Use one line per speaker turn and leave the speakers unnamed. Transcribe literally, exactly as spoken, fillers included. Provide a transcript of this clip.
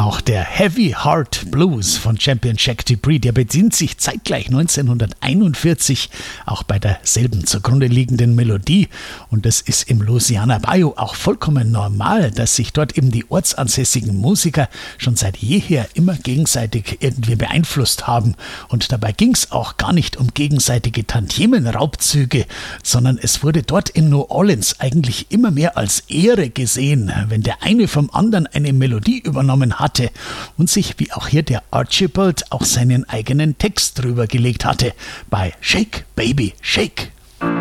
Auch der Heavy Heart Blues von Champion Jack Dupree, der bedient sich zeitgleich neunzehnhunderteinundvierzig auch bei derselben zugrunde liegenden Melodie. Und es ist im Louisiana Bayou auch vollkommen normal, dass sich dort eben die ortsansässigen Musiker schon seit jeher immer gegenseitig irgendwie beeinflusst haben. Und dabei ging es auch gar nicht um gegenseitige Tantiemenraubzüge, sondern es wurde dort in New Orleans eigentlich immer mehr als Ehre gesehen, wenn der eine vom anderen eine Melodie übernommen hatte und sich, wie auch hier der Archibald, auch seinen eigenen Text drüber gelegt hatte bei Shake, Baby, Shake.